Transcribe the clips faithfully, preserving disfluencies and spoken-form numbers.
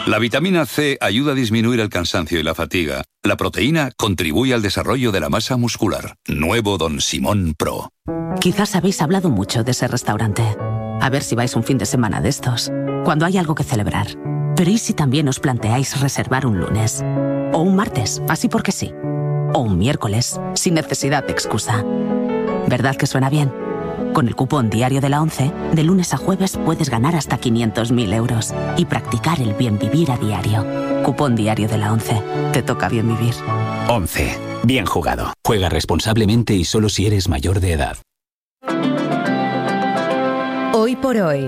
La vitamina C ayuda a disminuir el cansancio y la fatiga. La proteína contribuye al desarrollo de la masa muscular. Nuevo Don Simón Pro. Quizás habéis hablado mucho de ese restaurante. A ver si vais un fin de semana de estos, cuando hay algo que celebrar. Pero ¿y si también os planteáis reservar un lunes? O un martes, así porque sí. O un miércoles, sin necesidad de excusa. ¿Verdad que suena bien? Con el cupón Diario de la ONCE, de lunes a jueves puedes ganar hasta quinientos mil euros y practicar el bien vivir a diario. Cupón Diario de la ONCE. Te toca bien vivir. ONCE. Bien jugado. Juega responsablemente y solo si eres mayor de edad. Hoy por hoy.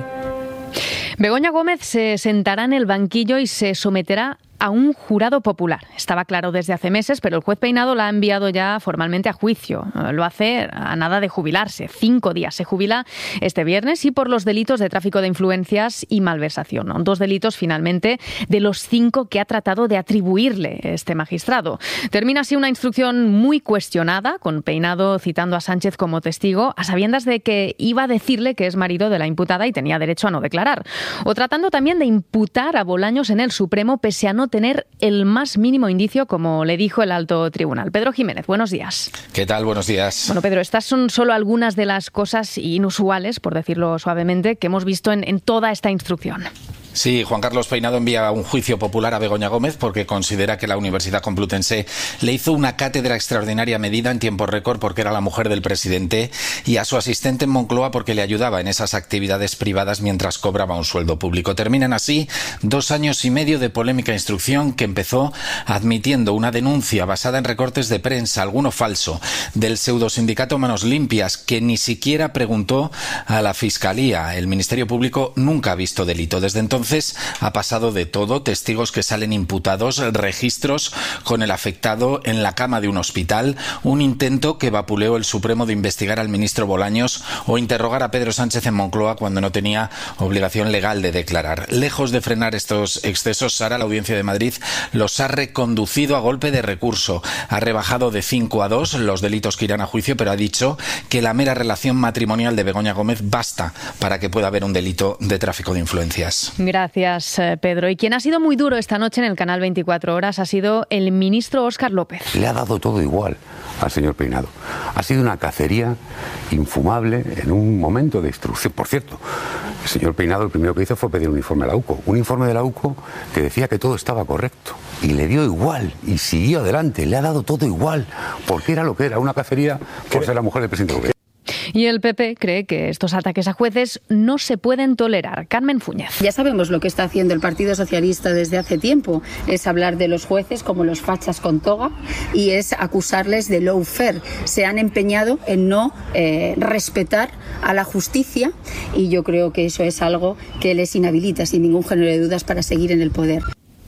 Begoña Gómez se sentará en el banquillo y se someterá a un jurado popular. Estaba claro desde hace meses, pero el juez Peinado la ha enviado ya formalmente a juicio. Lo hace a nada de jubilarse. Cinco días. Se jubila este viernes y por los delitos de tráfico de influencias y malversación. Dos delitos, finalmente, de los cinco que ha tratado de atribuirle este magistrado. Termina así una instrucción muy cuestionada, con Peinado citando a Sánchez como testigo, a sabiendas de que iba a decirle que es marido de la imputada y tenía derecho a no declarar. O tratando también de imputar a Bolaños en el Supremo, pese a no tener el más mínimo indicio, como le dijo el alto tribunal. Pedro Jiménez, buenos días. ¿Qué tal? Buenos días. Bueno, Pedro, estas son solo algunas de las cosas inusuales, por decirlo suavemente, que hemos visto en, en toda esta instrucción. Sí, Juan Carlos Peinado envía un juicio popular a Begoña Gómez porque considera que la Universidad Complutense le hizo una cátedra extraordinaria medida en tiempo récord porque era la mujer del presidente, y a su asistente en Moncloa porque le ayudaba en esas actividades privadas mientras cobraba un sueldo público. Terminan así dos años y medio de polémica instrucción que empezó admitiendo una denuncia basada en recortes de prensa, alguno falso, del pseudosindicato Manos Limpias, que ni siquiera preguntó a la Fiscalía. El Ministerio Público nunca ha visto delito. Desde entonces ha pasado de todo: testigos que salen imputados, registros con el afectado en la cama de un hospital, un intento que vapuleó el Supremo de investigar al ministro Bolaños o interrogar a Pedro Sánchez en Moncloa cuando no tenía obligación legal de declarar. Lejos de frenar estos excesos, Sara, la Audiencia de Madrid los ha reconducido a golpe de recurso. Ha rebajado de cinco a dos los delitos que irán a juicio, pero ha dicho que la mera relación matrimonial de Begoña Gómez basta para que pueda haber un delito de tráfico de influencias. Gracias, Pedro. Y quien ha sido muy duro esta noche en el canal veinticuatro horas ha sido el ministro Óscar López. Le ha dado todo igual al señor Peinado. Ha sido una cacería infumable en un momento de instrucción. Por cierto, el señor Peinado lo primero que hizo fue pedir un informe a la UCO. Un informe de la UCO que decía que todo estaba correcto. Y le dio igual. Y siguió adelante. Le ha dado todo igual. Porque era lo que era. Una cacería por ser la mujer del presidente del gobierno. Y el P P cree que estos ataques a jueces no se pueden tolerar. Carmen Fúñez. Ya sabemos lo que está haciendo el Partido Socialista desde hace tiempo. Es hablar de los jueces como los fachas con toga y es acusarles de lawfare. Se han empeñado en no eh, respetar a la justicia y yo creo que eso es algo que les inhabilita sin ningún género de dudas para seguir en el poder.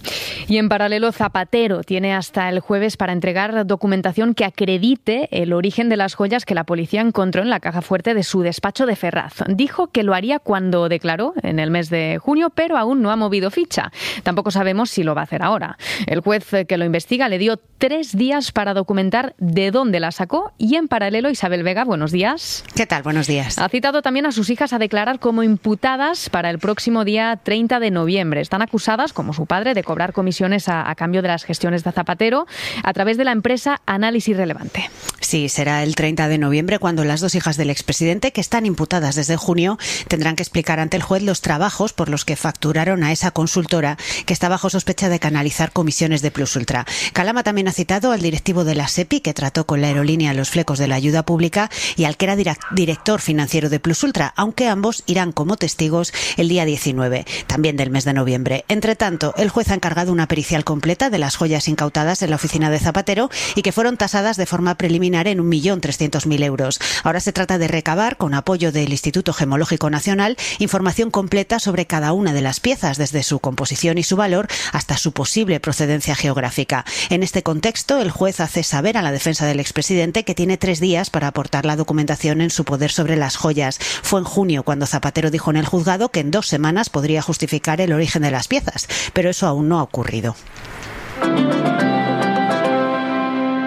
Y en paralelo, Zapatero tiene hasta el jueves para entregar documentación que acredite el origen de las joyas que la policía encontró en la caja fuerte de su despacho de Ferraz. Dijo que lo haría cuando declaró en el mes de junio, pero aún no ha movido ficha. Tampoco sabemos si lo va a hacer ahora. El juez que lo investiga le dio tres días para documentar de dónde la sacó y en paralelo, Isabel Vega, buenos días. ¿Qué tal? Buenos días. Ha citado también a sus hijas a declarar como imputadas para el próximo día treinta de noviembre. Están acusadas, como su padre, de cobrar comisiones A, a cambio de las gestiones de Zapatero a través de la empresa Análisis Relevante. Sí, será el treinta de noviembre cuando las dos hijas del expresidente, que están imputadas desde junio, tendrán que explicar ante el juez los trabajos por los que facturaron a esa consultora que está bajo sospecha de canalizar comisiones de Plus Ultra. Calama también ha citado al directivo de la SEPI, que trató con la aerolínea los flecos de la ayuda pública, y al que era director financiero de Plus Ultra, aunque ambos irán como testigos el día diecinueve, también del mes de noviembre. Entre tanto, el juez ha encargado una pericial completa de las joyas incautadas en la oficina de Zapatero y que fueron tasadas de forma preliminar en un millón trescientos mil euros. Ahora se trata de recabar, con apoyo del Instituto Gemológico Nacional, información completa sobre cada una de las piezas, desde su composición y su valor hasta su posible procedencia geográfica. En este contexto, el juez hace saber a la defensa del expresidente que tiene tres días para aportar la documentación en su poder sobre las joyas. Fue en junio cuando Zapatero dijo en el juzgado que en dos semanas podría justificar el origen de las piezas, pero eso aún no ha ocurrido.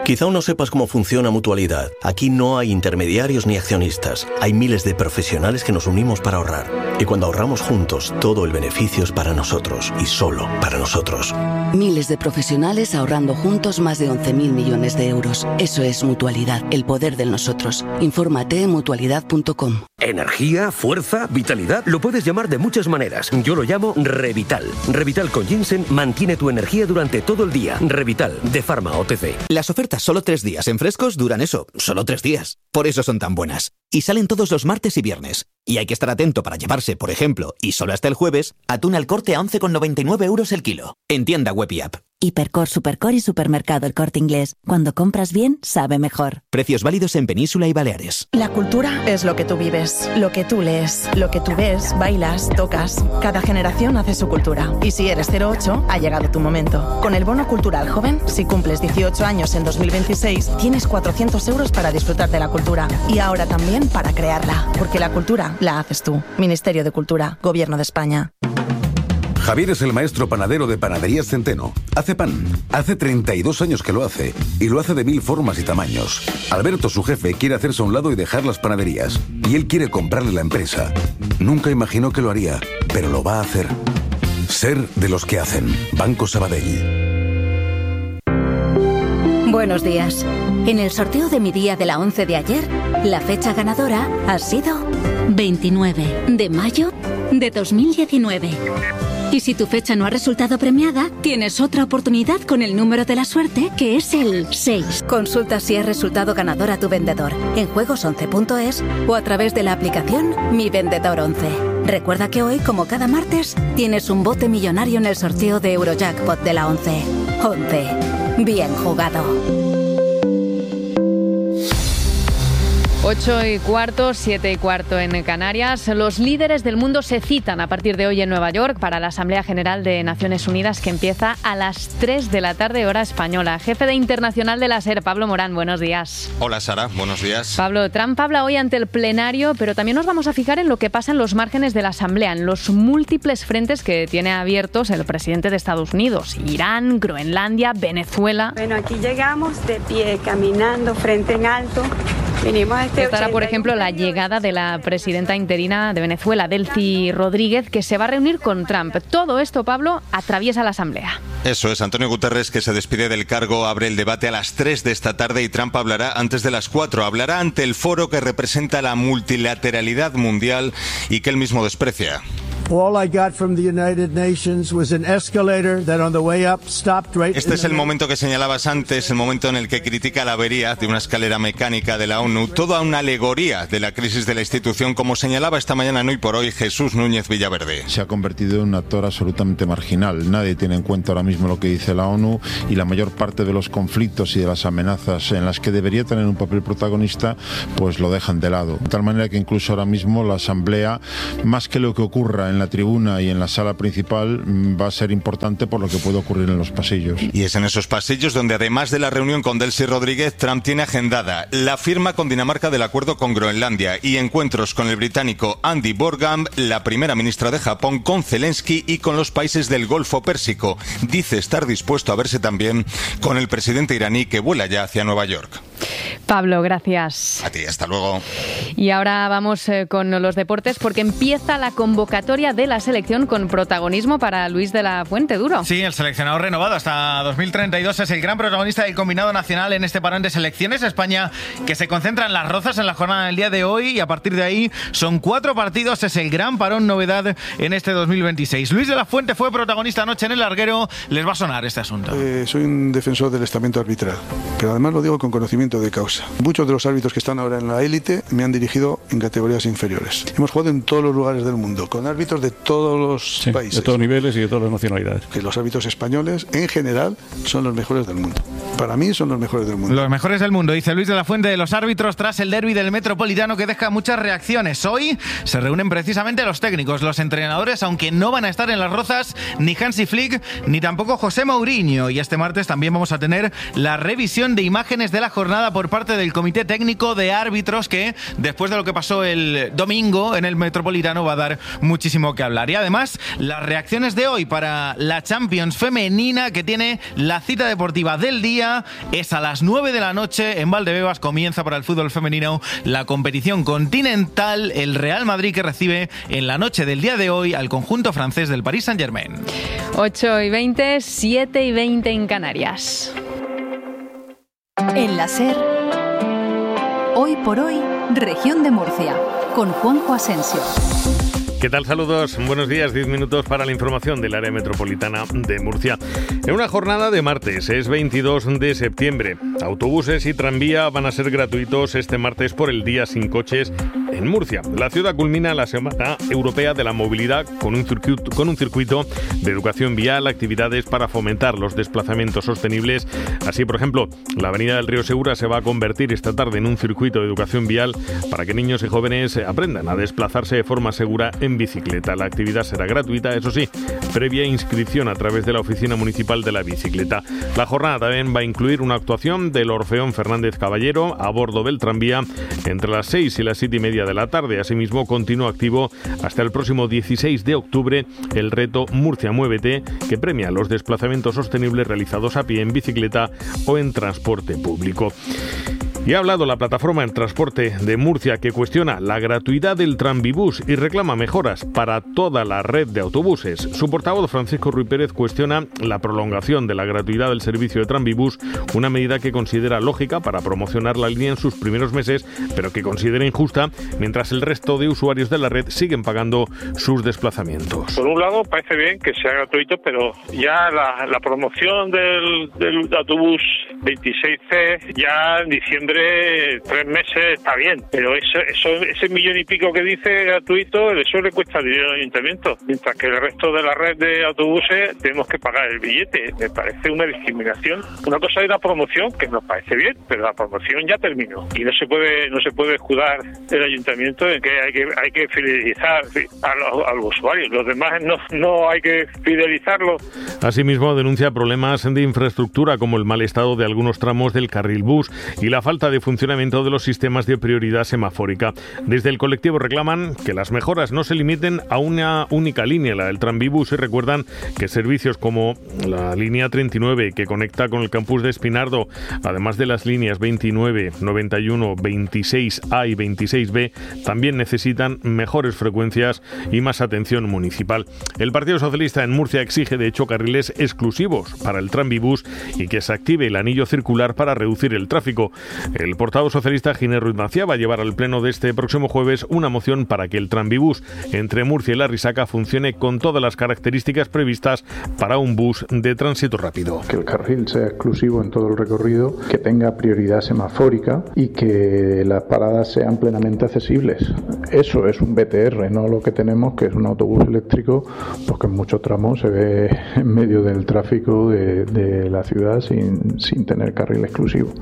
Quizá aún no sepas cómo funciona Mutualidad. Aquí no hay intermediarios ni accionistas. Hay miles de profesionales que nos unimos para ahorrar. Y cuando ahorramos juntos, todo el beneficio es para nosotros y solo para nosotros. Miles de profesionales ahorrando juntos más de once mil millones de euros. Eso es Mutualidad, el poder del nosotros. Infórmate en mutualidad punto com. Energía, fuerza, vitalidad, lo puedes llamar de muchas maneras. Yo lo llamo Revital. Revital con ginseng mantiene tu energía durante todo el día. Revital, de Pharma O T C. Las ofertas solo tres días en frescos duran eso, solo tres días. Por eso son tan buenas. Y salen todos los martes y viernes. Y hay que estar atento para llevarse, por ejemplo, y solo hasta el jueves, atún al Corte a once con noventa y nueve euros el kilo. En tienda web y app. Hipercor, Supercor y Supermercado El Corte Inglés. Cuando compras bien, sabe mejor. Precios válidos en Península y Baleares. La cultura es lo que tú vives, lo que tú lees, lo que tú ves, bailas, tocas. Cada generación hace su cultura. Y si eres cero ocho, ha llegado tu momento. Con el Bono Cultural Joven, si cumples dieciocho años en dos mil veintiséis, tienes cuatrocientos euros para disfrutar de la cultura. Y ahora también para crearla. Porque la cultura la haces tú. Ministerio de Cultura, Gobierno de España. Javier es el maestro panadero de Panaderías Centeno. Hace pan. Hace treinta y dos años que lo hace. Y lo hace de mil formas y tamaños. Alberto, su jefe, quiere hacerse a un lado y dejar las panaderías. Y él quiere comprarle la empresa. Nunca imaginó que lo haría, pero lo va a hacer. Ser de los que hacen. Banco Sabadell. Buenos días. En el sorteo de mi día de la once de ayer, la fecha ganadora ha sido veintinueve de mayo de dos mil diecinueve. Y si tu fecha no ha resultado premiada, tienes otra oportunidad con el número de la suerte, que es el seis. Consulta si has resultado ganador a tu vendedor en juegos once punto es o a través de la aplicación Mi Vendedor once. Recuerda que hoy, como cada martes, tienes un bote millonario en el sorteo de Eurojackpot de la once. once. Bien jugado. Ocho y cuarto, siete y cuarto en Canarias. Los líderes del mundo se citan a partir de hoy en Nueva York para la Asamblea General de Naciones Unidas, que empieza a las tres de la tarde, hora española. Jefe de Internacional de la SER, Pablo Morán, buenos días. Hola Sara, buenos días. Pablo, Trump habla hoy ante el plenario, pero también nos vamos a fijar en lo que pasa en los márgenes de la Asamblea, en los múltiples frentes que tiene abiertos el presidente de Estados Unidos. Irán, Groenlandia, Venezuela. Bueno, aquí llegamos de pie, caminando, frente en alto. Venimos a este Estará, por ejemplo, la llegada de la presidenta interina de Venezuela, Delcy Rodríguez, que se va a reunir con Trump. Todo esto, Pablo, atraviesa la Asamblea. Eso es, Antonio Guterres, que se despide del cargo, abre el debate a las tres de esta tarde y Trump hablará antes de las cuatro. Hablará ante el foro que representa la multilateralidad mundial y que él mismo desprecia. Este es el momento que señalabas antes, el momento en el que critica la avería de una escalera mecánica de la ONU, toda una alegoría de la crisis de la institución, como señalaba esta mañana en Hoy por Hoy Jesús Núñez Villaverde. Se ha convertido en un actor absolutamente marginal. Nadie tiene en cuenta ahora mismo lo que dice la ONU y la mayor parte de los conflictos y de las amenazas en las que debería tener un papel protagonista, pues lo dejan de lado. De tal manera que incluso ahora mismo la Asamblea, más que lo que ocurra en la tribuna y en la sala principal, va a ser importante por lo que puede ocurrir en los pasillos. Y es en esos pasillos donde, además de la reunión con Delcy Rodríguez, Trump tiene agendada la firma con Dinamarca del acuerdo con Groenlandia y encuentros con el británico Andy Borgham, la primera ministra de Japón, con Zelensky y con los países del Golfo Pérsico. Dice estar dispuesto a verse también con el presidente iraní, que vuela ya hacia Nueva York. Pablo, gracias. A ti, hasta luego. Y ahora vamos eh, con los deportes, porque empieza la convocatoria de la selección con protagonismo para Luis de la Fuente. Duro. Sí, el seleccionador renovado hasta dos mil treinta y dos es el gran protagonista del combinado nacional en este parón de selecciones. España, que se concentra en Las Rozas en la jornada del día de hoy, y a partir de ahí son cuatro partidos. Es el gran parón novedad en este dos mil veintiséis. Luis de la Fuente fue protagonista anoche en el larguero. Les va a sonar este asunto. Eh, soy un defensor del estamento arbitral, pero además lo digo con conocimiento de causa. Muchos de los árbitros que están ahora en la élite me han dirigido en categorías inferiores. Hemos jugado en todos los lugares del mundo, con árbitros de todos los sí, países. De todos niveles y de todas las nacionalidades. Que los árbitros españoles, en general, son los mejores del mundo. Para mí son los mejores del mundo. Los mejores del mundo, dice Luis de la Fuente de los árbitros tras el derbi del Metropolitano, que deja muchas reacciones. Hoy se reúnen precisamente los técnicos, los entrenadores, aunque no van a estar en Las Rozas ni Hansi Flick ni tampoco José Mourinho. Y este martes también vamos a tener la revisión de imágenes de la jornada por parte del Comité Técnico de Árbitros, que después de lo que pasó el domingo en el Metropolitano va a dar muchísimo que hablar. Y además, las reacciones de hoy para la Champions femenina, que tiene la cita deportiva del día Murcia es a las nueve de la noche. En Valdebebas comienza para el fútbol femenino la competición continental. El Real Madrid que recibe en la noche del día de hoy al conjunto francés del Paris Saint-Germain. ocho y veinte, siete y veinte en Canarias. En la SER, hoy por hoy, Región de Murcia, con Juanjo Asensio. ¿Qué tal? Saludos, buenos días, diez minutos para la información del área metropolitana de Murcia. En una jornada de martes, es veintidós de septiembre, autobuses y tranvía van a ser gratuitos este martes por el Día Sin Coches en Murcia. La ciudad culmina la Semana Europea de la Movilidad con un circuito, con un circuito de educación vial, actividades para fomentar los desplazamientos sostenibles. Así, por ejemplo, la avenida del Río Segura se va a convertir esta tarde en un circuito de educación vial para que niños y jóvenes aprendan a desplazarse de forma segura en bicicleta. La actividad será gratuita, eso sí, previa inscripción a través de la Oficina Municipal de la Bicicleta. La jornada también va a incluir una actuación del Orfeón Fernández Caballero a bordo del tranvía entre las seis y las siete y media de la tarde. Asimismo, continúa activo hasta el próximo dieciséis de octubre el reto Murcia Muévete, que premia los desplazamientos sostenibles realizados a pie, en bicicleta o en transporte público. Y ha hablado la plataforma en transporte de Murcia, que cuestiona la gratuidad del Tranvibús y reclama mejoras para toda la red de autobuses. Su portavoz, Francisco Ruiz Pérez, cuestiona la prolongación de la gratuidad del servicio de Tranvibús, una medida que considera lógica para promocionar la línea en sus primeros meses, pero que considera injusta mientras el resto de usuarios de la red siguen pagando sus desplazamientos. Por un lado, parece bien que sea gratuito, pero ya la, la promoción del, del autobús veintiséis C, ya en diciembre tres meses está bien, pero eso, eso, ese millón y pico que dice gratuito, eso le cuesta dinero al ayuntamiento, mientras que el resto de la red de autobuses tenemos que pagar el billete. Me parece una discriminación. Una cosa es la promoción, que nos parece bien, pero la promoción ya terminó y no se puede no se puede escudar el ayuntamiento en que hay que hay que fidelizar a los, a los usuarios. Los demás no no hay que fidelizarlos. Asimismo, denuncia problemas de infraestructura como el mal estado de algunos tramos del carril bus y la falta de funcionamiento de los sistemas de prioridad semafórica. Desde el colectivo reclaman que las mejoras no se limiten a una única línea, la del Tranvibús, y recuerdan que servicios como la línea treinta y nueve, que conecta con el campus de Espinardo, además de las líneas veintinueve, noventa y uno, veintiséis A y veintiséis B, también necesitan mejores frecuencias y más atención municipal. El Partido Socialista en Murcia exige, de hecho, carriles exclusivos para el Tranvibús y que se active el anillo circular para reducir el tráfico. El portavoz socialista Ginés Ruiz Maciá va a llevar al pleno de este próximo jueves una moción para que el Tranvibús entre Murcia y La Risaca funcione con todas las características previstas para un bus de tránsito rápido. Que el carril sea exclusivo en todo el recorrido, que tenga prioridad semafórica y que las paradas sean plenamente accesibles. Eso es un B T R, no lo que tenemos, que es un autobús eléctrico, pues que en muchos tramos se ve en medio del tráfico de, de la ciudad sin, sin tener carril exclusivo.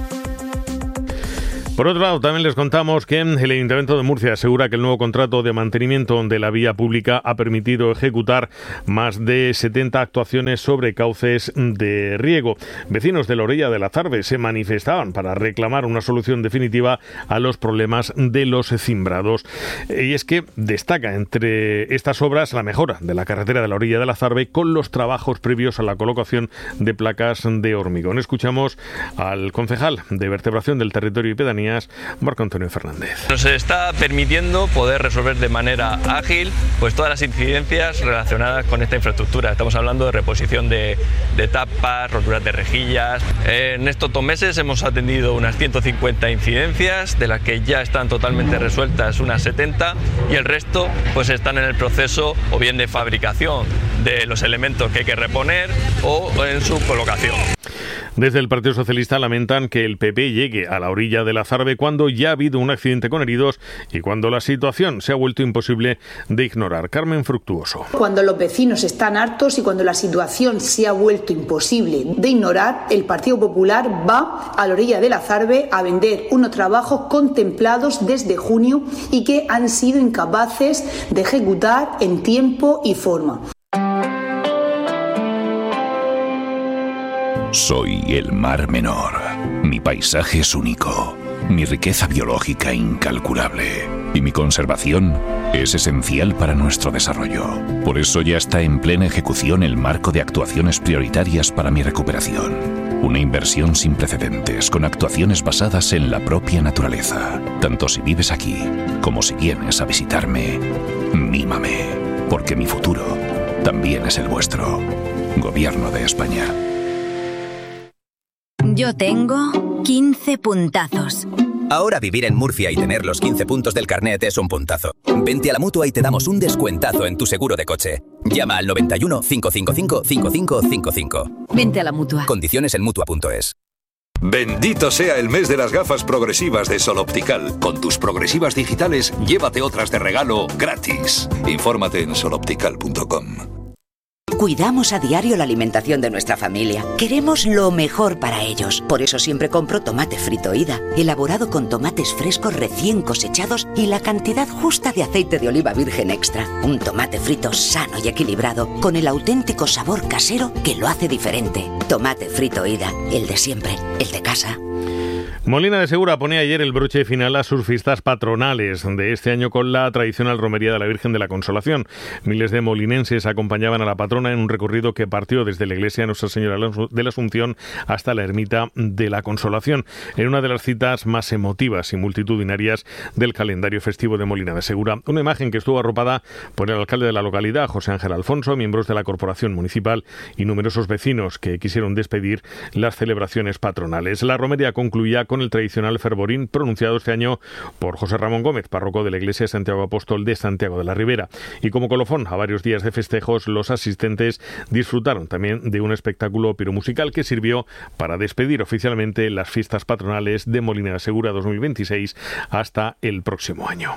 Por otro lado, también les contamos que el Ayuntamiento de Murcia asegura que el nuevo contrato de mantenimiento de la vía pública ha permitido ejecutar más de setenta actuaciones sobre cauces de riego. Vecinos de la orilla de la Zarbe se manifestaban para reclamar una solución definitiva a los problemas de los cimbrados. Y es que destaca entre estas obras la mejora de la carretera de la orilla de la Zarbe con los trabajos previos a la colocación de placas de hormigón. Escuchamos al concejal de Vertebración del Territorio y Pedanías, Marco Antonio Fernández. Nos está permitiendo poder resolver de manera ágil pues todas las incidencias relacionadas con esta infraestructura. Estamos hablando de reposición de, de tapas, roturas de rejillas. En estos dos meses hemos atendido unas ciento cincuenta incidencias, de las que ya están totalmente resueltas unas setenta, y el resto pues están en el proceso o bien de fabricación de los elementos que hay que reponer o en su colocación. Desde el Partido Socialista lamentan que el P P llegue a la orilla de la Zarbe cuando ya ha habido un accidente con heridos y cuando la situación se ha vuelto imposible de ignorar. Carmen Fructuoso. Cuando los vecinos están hartos y cuando la situación se ha vuelto imposible de ignorar, el Partido Popular va a la orilla de la Zarbe a vender unos trabajos contemplados desde junio y que han sido incapaces de ejecutar en tiempo y forma. Soy el Mar Menor. Mi paisaje es único. Mi riqueza biológica incalculable. y mi conservación es esencial para nuestro desarrollo. Por eso ya está en plena ejecución el marco de actuaciones prioritarias para mi recuperación. Una inversión sin precedentes, con actuaciones basadas en la propia naturaleza. Tanto si vives aquí, como si vienes a visitarme, mímame, porque mi futuro también es el vuestro. Gobierno de España. Yo tengo quince puntazos. Ahora vivir en Murcia y tener los quince puntos del carnet es un puntazo. Vente a la Mutua y te damos un descuentazo en tu seguro de coche. Llama al noventa y uno, cinco cinco cinco, cinco cinco cinco cinco. Vente a la Mutua. Condiciones en Mutua punto es. Bendito sea el mes de las gafas progresivas de Sol Optical. Con tus progresivas digitales, llévate otras de regalo gratis. Infórmate en sol optical punto com. Cuidamos a diario la alimentación de nuestra familia. Queremos lo mejor para ellos. Por eso siempre compro tomate frito Ida, elaborado con tomates frescos recién cosechados y la cantidad justa de aceite de oliva virgen extra. Un tomate frito sano y equilibrado, con el auténtico sabor casero que lo hace diferente. Tomate frito Ida, el de siempre, el de casa. Molina de Segura ponía ayer el broche final a sus fiestas patronales de este año con la tradicional romería de la Virgen de la Consolación. Miles de molinenses acompañaban a la patrona en un recorrido que partió desde la iglesia de Nuestra Señora de la Asunción hasta la ermita de la Consolación, en una de las citas más emotivas y multitudinarias del calendario festivo de Molina de Segura. Una imagen que estuvo arropada por el alcalde de la localidad, José Ángel Alfonso, miembros de la corporación municipal y numerosos vecinos que quisieron despedir las celebraciones patronales. La romería concluía con el tradicional fervorín pronunciado este año por José Ramón Gómez, párroco de la iglesia de Santiago Apóstol de Santiago de la Ribera. Y como colofón a varios días de festejos, los asistentes disfrutaron también de un espectáculo piromusical que sirvió para despedir oficialmente las fiestas patronales de Molina de Segura dos mil veintiséis hasta el próximo año.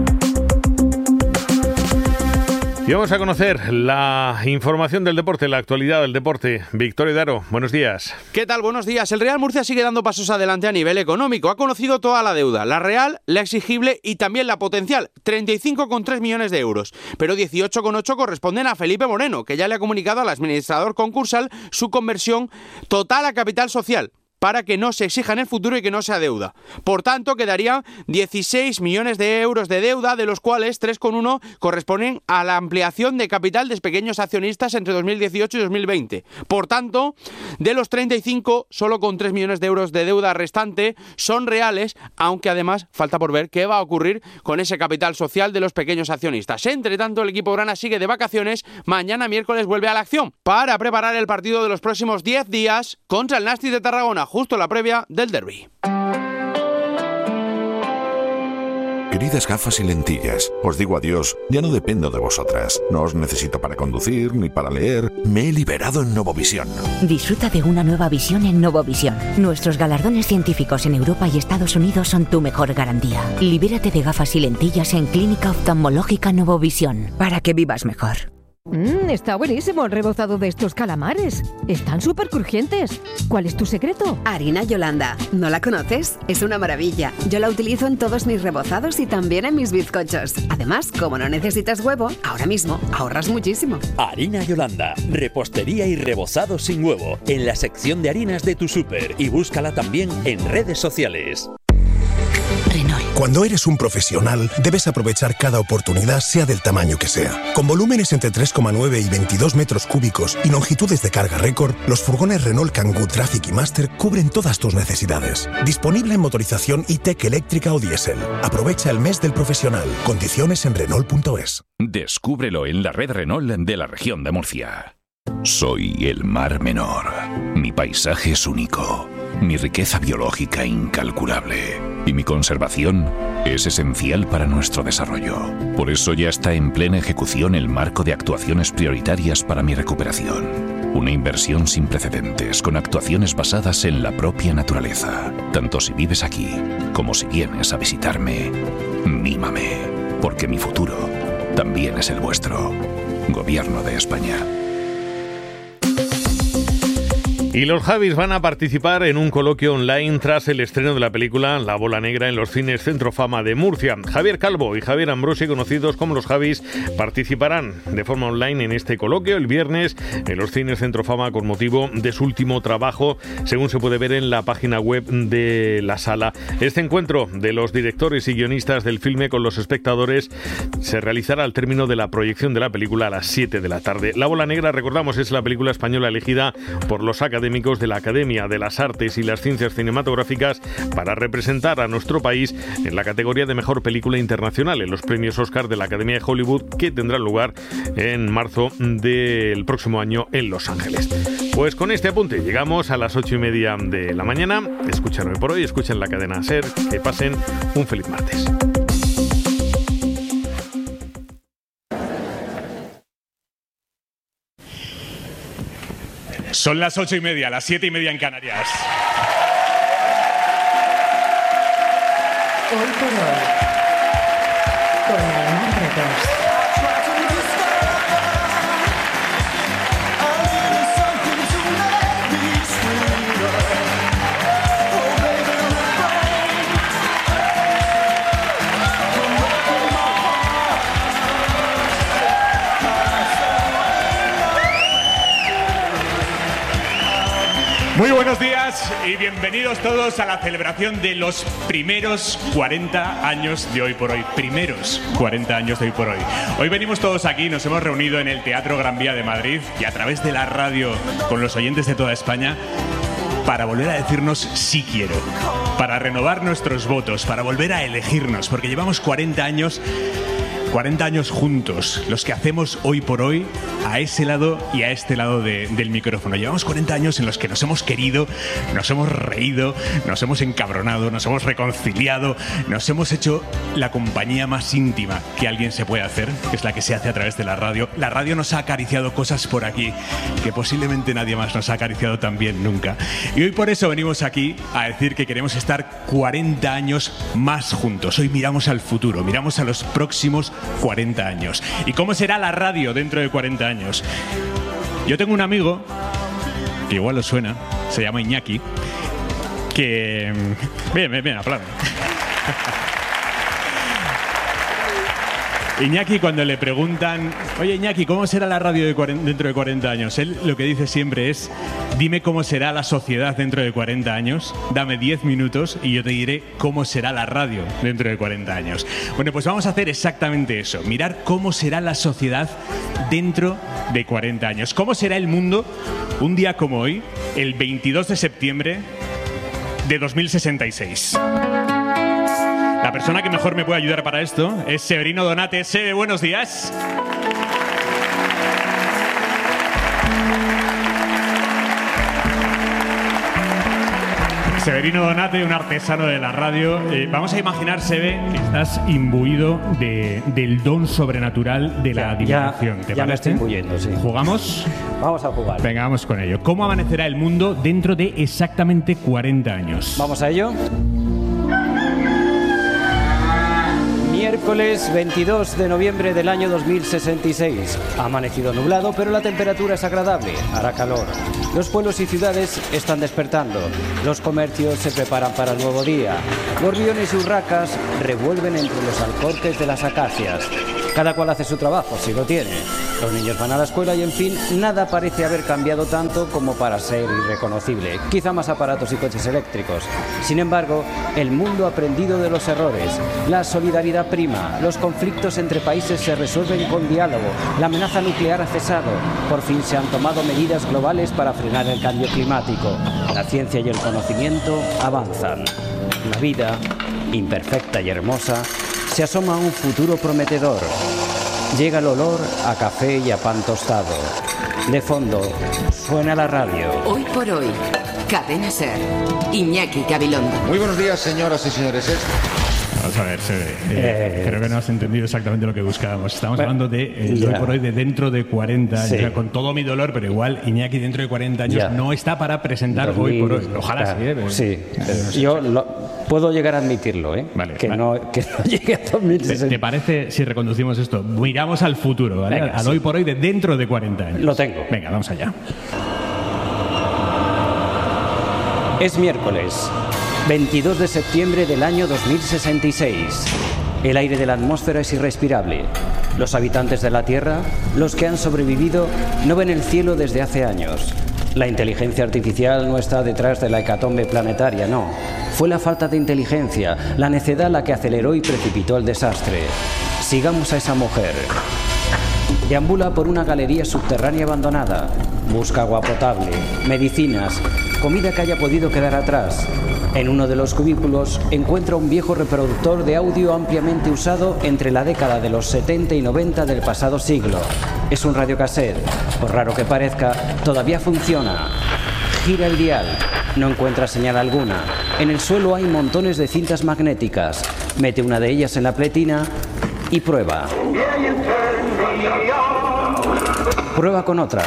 Y vamos a conocer la información del deporte, la actualidad del deporte. Victoria Daro, buenos días. ¿Qué tal? Buenos días. El Real Murcia sigue dando pasos adelante a nivel económico. Ha conocido toda la deuda, la real, la exigible y también la potencial, treinta y cinco coma tres millones de euros. Pero dieciocho coma ocho corresponden a Felipe Moreno, que ya le ha comunicado al administrador concursal su conversión total a capital social, para que no se exija en el futuro y que no sea deuda. Por tanto, quedarían dieciséis millones de euros de deuda, de los cuales tres coma uno corresponden a la ampliación de capital de pequeños accionistas entre dos mil dieciocho y dos mil veinte. Por tanto, de los treinta y cinco, solo con tres millones de euros de deuda restante son reales, aunque además falta por ver qué va a ocurrir con ese capital social de los pequeños accionistas. Entre tanto, el equipo grana sigue de vacaciones. Mañana miércoles vuelve a la acción para preparar el partido de los próximos diez días contra el Nasti de Tarragona, justo la previa del derbi. Queridas gafas y lentillas, os digo adiós, ya no dependo de vosotras. No os necesito para conducir ni para leer. Me he liberado en Novovisión. Disfruta de una nueva visión en Novovisión. Nuestros galardones científicos en Europa y Estados Unidos son tu mejor garantía. Libérate de gafas y lentillas en Clínica Oftalmológica Novovisión, para que vivas mejor. Mmm, está buenísimo el rebozado de estos calamares. Están súper crujientes. ¿Cuál es tu secreto? Harina Yolanda. ¿No la conoces? Es una maravilla. Yo la utilizo en todos mis rebozados y también en mis bizcochos. Además, como no necesitas huevo, ahora mismo ahorras muchísimo. Harina Yolanda. Repostería y rebozado sin huevo. En la sección de harinas de tu súper. Y búscala también en redes sociales. Cuando eres un profesional, debes aprovechar cada oportunidad, sea del tamaño que sea. Con volúmenes entre tres coma nueve y veintidós metros cúbicos y longitudes de carga récord, los furgones Renault Kangoo Traffic y Master cubren todas tus necesidades. Disponible en motorización e-tech eléctrica o diésel. Aprovecha el mes del profesional. Condiciones en Renault punto es. Descúbrelo en la red Renault de la región de Murcia. Soy el Mar Menor. Mi paisaje es único. Mi riqueza biológica incalculable. Y mi conservación es esencial para nuestro desarrollo. Por eso ya está en plena ejecución el marco de actuaciones prioritarias para mi recuperación. Una inversión sin precedentes, con actuaciones basadas en la propia naturaleza. Tanto si vives aquí, como si vienes a visitarme, mímame, porque mi futuro también es el vuestro. Gobierno de España. Y los Javis van a participar en un coloquio online tras el estreno de la película La Bola Negra en los cines Centrofama de Murcia. Javier Calvo y Javier Ambrosi, conocidos como los Javis, participarán de forma online en este coloquio el viernes en los cines Centrofama con motivo de su último trabajo, según se puede ver en la página web de la sala. Este encuentro de los directores y guionistas del filme con los espectadores se realizará al término de la proyección de la película a las siete de la tarde. La Bola Negra, recordamos, es la película española elegida por los académicos de la Academia de las Artes y las Ciencias Cinematográficas para representar a nuestro país en la categoría de Mejor Película Internacional en los premios Oscar de la Academia de Hollywood, que tendrán lugar en marzo del próximo año en Los Ángeles. Pues con este apunte llegamos a las ocho y media de la mañana. Escuchan Hoy por Hoy, escuchen la cadena SER. Que pasen un feliz martes. Son las ocho y media, las siete y media en Canarias. Hoy por Hoy, con Almar Retos. Muy buenos días y bienvenidos todos a la celebración de los primeros cuarenta años de Hoy por Hoy. Primeros cuarenta años de Hoy por Hoy. Hoy venimos todos aquí, nos hemos reunido en el Teatro Gran Vía de Madrid y a través de la radio con los oyentes de toda España para volver a decirnos sí quiero, para renovar nuestros votos, para volver a elegirnos, porque llevamos cuarenta años... cuarenta años juntos, los que hacemos Hoy por Hoy a ese lado y a este lado de, del micrófono. Llevamos cuarenta años en los que nos hemos querido, nos hemos reído, nos hemos encabronado, nos hemos reconciliado, nos hemos hecho la compañía más íntima que alguien se puede hacer, que es la que se hace a través de la radio. La radio nos ha acariciado cosas por aquí que posiblemente nadie más nos ha acariciado tan bien nunca. Y hoy por eso venimos aquí a decir que queremos estar cuarenta años más juntos. Hoy miramos al futuro, miramos a los próximos cuarenta años. ¿Y cómo será la radio dentro de cuarenta años? Yo tengo un amigo, que igual os suena, se llama Iñaki, que... Bien, bien, bien, aplaudan. Iñaki, cuando le preguntan, oye Iñaki, ¿cómo será la radio de cuarenta, dentro de cuarenta años? Él lo que dice siempre es, dime cómo será la sociedad dentro de cuarenta años, dame diez minutos y yo te diré cómo será la radio dentro de cuarenta años. Bueno, pues vamos a hacer exactamente eso, mirar cómo será la sociedad dentro de cuarenta años. ¿Cómo será el mundo un día como hoy, el veintidós de septiembre de dos mil sesenta y seis? La persona que mejor me puede ayudar para esto es Severino Donate. Sebe, buenos días. Severino Donate, un artesano de la radio. Eh, vamos a imaginar, Sebe, que estás imbuido de, del don sobrenatural de la adivinación. Ya, ¿Te ya me estoy parece? imbuyendo, sí. ¿Jugamos? Vamos a jugar. Venga, vamos con ello. ¿Cómo amanecerá el mundo dentro de exactamente cuarenta años? Vamos a ello. Miércoles veintidós de noviembre del año dos mil sesenta y seis. Ha amanecido nublado, pero la temperatura es agradable. Hará calor. Los pueblos y ciudades están despertando. Los comercios se preparan para el nuevo día. Gorriones y urracas revuelven entre los alcorques de las acacias. Cada cual hace su trabajo, si lo tiene. Los niños van a la escuela y, en fin, nada parece haber cambiado tanto como para ser irreconocible. Quizá más aparatos y coches eléctricos. Sin embargo, el mundo ha aprendido de los errores. La solidaridad prima. Los conflictos entre países se resuelven con diálogo. La amenaza nuclear ha cesado. Por fin se han tomado medidas globales para frenar el cambio climático. La ciencia y el conocimiento avanzan. La vida, imperfecta y hermosa, se asoma a un futuro prometedor. Llega el olor a café y a pan tostado. De fondo, suena la radio. Hoy por Hoy, Cadena SER, Iñaki Gabilondo. Muy buenos días, señoras y señores. Vamos a ver, Sebe, eh, eh, creo que no has entendido exactamente lo que buscábamos. Estamos bueno, hablando de eh, hoy por hoy de dentro de cuarenta años, sí. O sea, con todo mi dolor, pero igual Iñaki dentro de cuarenta años ya no está para presentar dos mil, Hoy por Hoy. Ojalá claro, sí. ¿eh? Pero, sí, pero yo lo, puedo llegar a admitirlo, ¿eh? Vale, que, vale. No, que no llegue a dos mil sesenta. ¿Te, ¿Te parece si reconducimos esto? Miramos al futuro, ¿vale? Venga, al sí. Hoy por Hoy de dentro de cuarenta años. Lo tengo. Venga, vamos allá. Es miércoles, veintidós de septiembre del año dos mil sesenta y seis. El aire de la atmósfera es irrespirable. Los habitantes de la Tierra, los que han sobrevivido, no ven el cielo desde hace años. La inteligencia artificial no está detrás de la hecatombe planetaria, no. Fue la falta de inteligencia, la necedad la que aceleró y precipitó el desastre. Sigamos a esa mujer. Deambula por una galería subterránea abandonada. Busca agua potable, medicinas, comida que haya podido quedar atrás. En uno de los cubículos encuentra un viejo reproductor de audio ampliamente usado entre la década de los setenta y noventa del pasado siglo. Es un radiocassette. Por raro que parezca, todavía funciona. Gira el dial. No encuentra señal alguna. En el suelo hay montones de cintas magnéticas. Mete una de ellas en la pletina y prueba. Prueba con otra.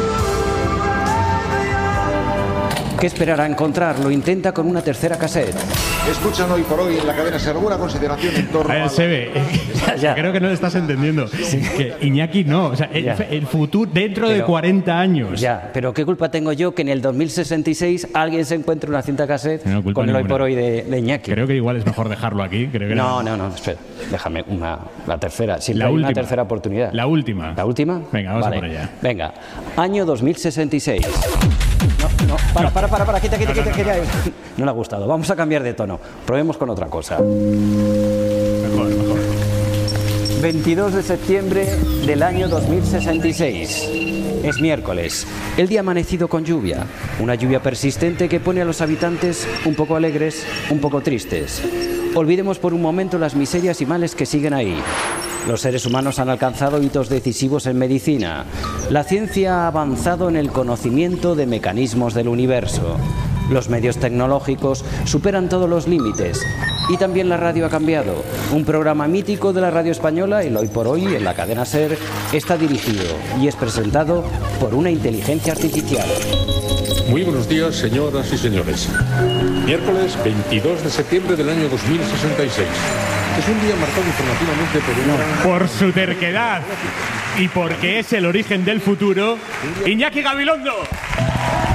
¿Qué esperará a encontrar? Lo intenta con una tercera cassette. Escuchan hoy por hoy en la cadena SER alguna consideración en torno a... Se ve. Ya, ya. Creo que no lo estás entendiendo. Sí. Que Iñaki no. O sea, el, el futuro dentro pero, de cuarenta años. Ya, pero ¿qué culpa tengo yo que en el dos mil sesenta y seis alguien se encuentre una cinta cassette no, con el hoy por hoy de, de Iñaki? Creo que igual es mejor dejarlo aquí. Creo que no, no, no, no, espera. Déjame una, la tercera. Siempre la hay última. Una tercera oportunidad. La última. ¿La última? Venga, vamos vale. a por ella. Venga. Año dos mil sesenta y seis. No, no, para, para, para, para, quita, quita, no, no, quita, quita. No, no. No le ha gustado. Vamos a cambiar de tono. Probemos con otra cosa. Mejor, mejor. veintidós de septiembre del año dos mil sesenta y seis. Es miércoles. El día ha amanecido con lluvia. Una lluvia persistente que pone a los habitantes un poco alegres, un poco tristes. Olvidemos por un momento las miserias y males que siguen ahí. Los seres humanos han alcanzado hitos decisivos en medicina. La ciencia ha avanzado en el conocimiento de mecanismos del universo. Los medios tecnológicos superan todos los límites. Y también la radio ha cambiado. Un programa mítico de la radio española, el Hoy por Hoy, en la cadena SER, está dirigido y es presentado por una inteligencia artificial. Muy buenos días, señoras y señores. Miércoles veintidós de septiembre del año dos mil sesenta y seis. Es un día marcado informativamente por una... Por su terquedad y porque es el origen del futuro, Iñaki Gabilondo.